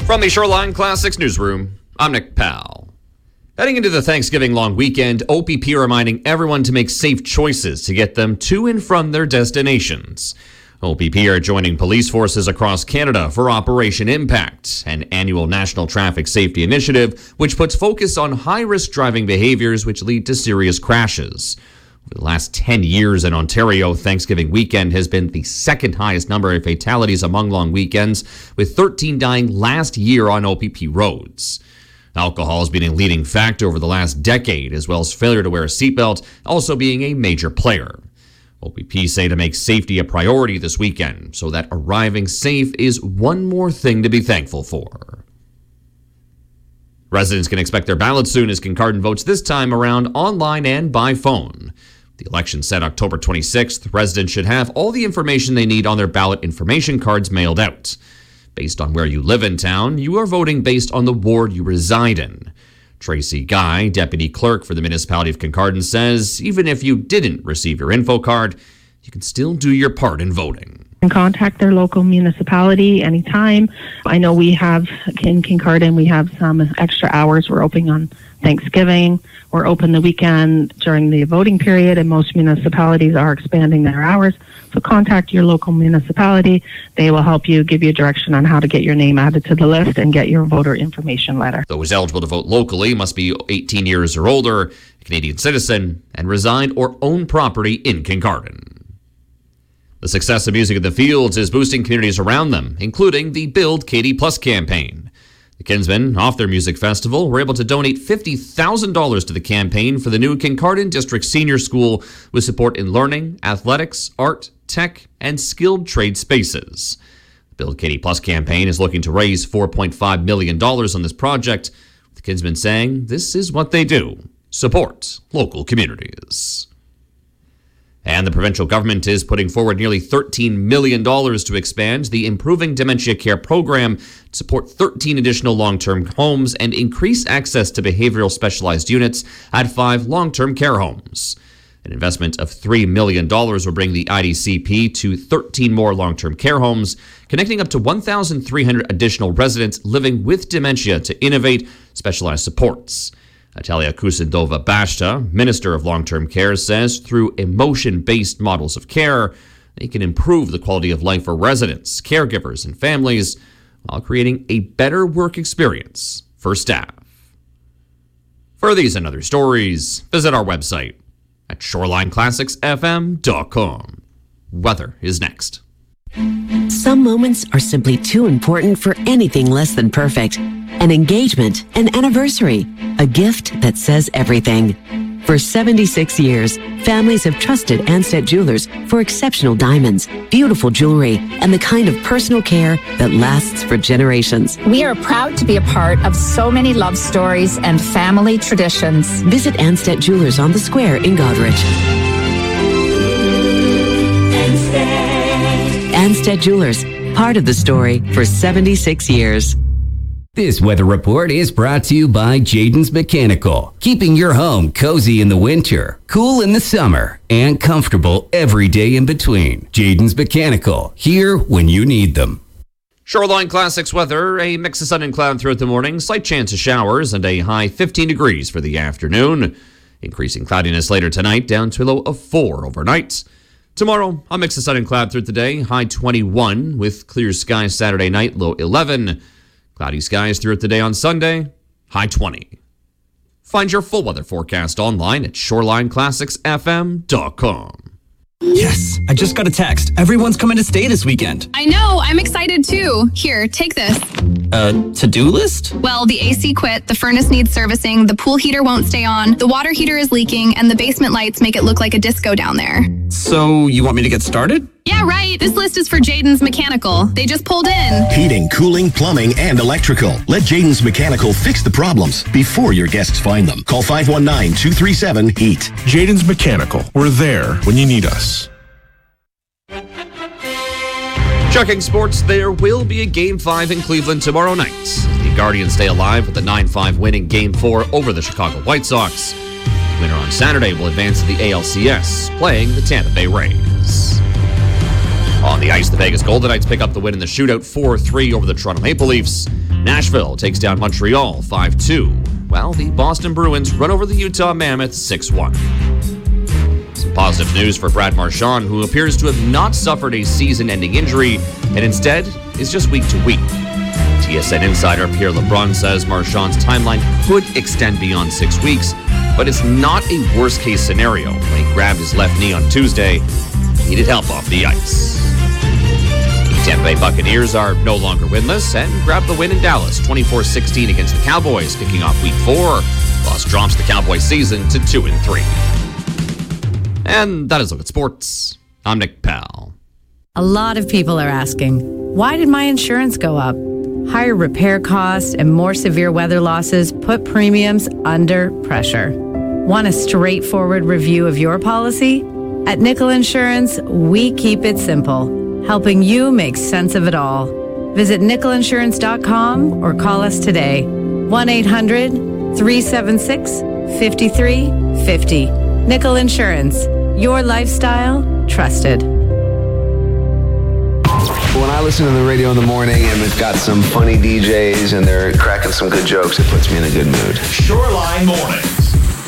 From the Shoreline Classics newsroom, I'm Nick Powell. Heading into the Thanksgiving long weekend, OPP reminding everyone to make safe choices to get them to and from their destinations. OPP are joining police forces across Canada for Operation Impact, an annual national traffic safety initiative which puts focus on high-risk driving behaviors which lead to serious crashes. Over the last 10 years in Ontario, Thanksgiving weekend has been the second highest number of fatalities among long weekends, with 13 dying last year on OPP roads. Alcohol has been a leading factor over the last decade, as well as failure to wear a seatbelt also being a major player. OPP say to make safety a priority this weekend, so that arriving safe is one more thing to be thankful for. Residents can expect their ballots soon as Kincardine votes this time around online and by phone. The election set October 26th. Residents should have all the information they need on their ballot information cards mailed out. Based on where you live in town, you are voting based on the ward you reside in. Tracy Guy, deputy clerk for the municipality of Kincardine, says even if you didn't receive your info card, you can still do your part in voting. And contact their local municipality anytime. I know we have in Kincardine, we have some extra hours. We're open on Thanksgiving. We're open the weekend during the voting period, and most municipalities are expanding their hours. So contact your local municipality. They will help you, give you direction on how to get your name added to the list and get your voter information letter. Those eligible to vote locally must be 18 years or older, a Canadian citizen, and reside or own property in Kincardine. The success of Music in the Fields is boosting communities around them, including the Build Katie Plus campaign. The Kinsmen, off their music festival, were able to donate $50,000 to the campaign for the new Kincardine District Senior School with support in learning, athletics, art, tech, and skilled trade spaces. The Build Katie Plus campaign is looking to raise $4.5 million on this project, with the Kinsmen saying this is what they do: support local communities. And the provincial government is putting forward nearly $13 million to expand the Improving Dementia Care program to support 13 additional long-term homes and increase access to behavioral specialized units at 5 long-term care homes. An investment of $3 million will bring the IDCP to 13 more long-term care homes, connecting up to 1,300 additional residents living with dementia to innovate specialized supports. Natalia Kusendova-Bashta, Minister of Long-Term Care, says through emotion-based models of care, they can improve the quality of life for residents, caregivers, and families while creating a better work experience for staff. For these and other stories, visit our website at shorelineclassicsfm.com. Weather is next. Some moments are simply too important for anything less than perfect. An engagement, an anniversary, a gift that says everything. For 76 years, families have trusted Ansett Jewelers for exceptional diamonds, beautiful jewelry, and the kind of personal care that lasts for generations. We are proud to be a part of so many love stories and family traditions. Visit Ansett Jewelers on the Square in Goderich. Ansett Jewelers, part of the story for 76 years. This weather report is brought to you by Jayden's Mechanical, keeping your home cozy in the winter, cool in the summer, and comfortable every day in between. Jayden's Mechanical, here when you need them. Shoreline Classics weather, a mix of sun and cloud throughout the morning, slight chance of showers, and a high 15 degrees for the afternoon. Increasing cloudiness later tonight, down to a low of 4 overnight. Tomorrow, a mix of sun and cloud throughout the day, high 21, with clear skies Saturday night, low 11. Cloudy skies throughout the day on Sunday, high 20. Find your full weather forecast online at shorelineclassicsfm.com. Yes, I just got a text. Everyone's coming to stay this weekend. I know, I'm excited too. Here, take this. To-do list? Well, the AC quit, the furnace needs servicing, the pool heater won't stay on, the water heater is leaking, and the basement lights make it look like a disco down there. So, you want me to get started? Yeah, right. This list is for Jayden's Mechanical. They just pulled in. Heating, cooling, plumbing, and electrical. Let Jayden's Mechanical fix the problems before your guests find them. Call 519-237-HEAT. Jayden's Mechanical. We're there when you need us. Checking sports, there will be a Game 5 in Cleveland tomorrow night. The Guardians stay alive with a 9-5 win in Game 4 over the Chicago White Sox. The winner on Saturday will advance to the ALCS, playing the Tampa Bay Rays. On the ice, the Vegas Golden Knights pick up the win in the shootout 4-3 over the Toronto Maple Leafs. Nashville takes down Montreal 5-2, while the Boston Bruins run over the Utah Mammoth 6-1. Some positive news for Brad Marchand, who appears to have not suffered a season-ending injury and instead is just week to week. TSN insider Pierre LeBrun says Marchand's timeline could extend beyond 6 weeks, but it's not a worst-case scenario. When he grabbed his left knee on Tuesday, he needed help off the ice. The Tampa Bay Buccaneers are no longer winless and grabbed the win in Dallas 24-16 against the Cowboys, kicking off Week 4. Loss drops the Cowboys season to 2-3. And that is Look at Sports. I'm Nick Powell. A lot of people are asking, why did my insurance go up? Higher repair costs and more severe weather losses put premiums under pressure. Want a straightforward review of your policy? At Nickel Insurance, we keep it simple, helping you make sense of it all. Visit nickelinsurance.com or call us today. 1-800-376-5350. Nickel Insurance, your lifestyle, trusted. When I listen to the radio in the morning and they've got some funny DJs and they're cracking some good jokes, it puts me in a good mood. Shoreline Mornings.